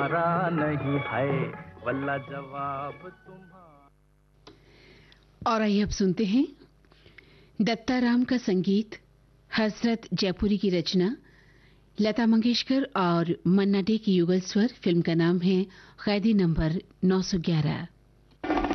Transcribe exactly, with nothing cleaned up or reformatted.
तुम्हारा नहीं है वल्ला जवाब तुम्हारा। और आइए अब सुनते हैं दत्ताराम का संगीत, हजरत जयपुरी की रचना, लता मंगेशकर और मन्ना डे की युगल स्वर। फिल्म का नाम है कैदी नंबर नौ सौ ग्यारह।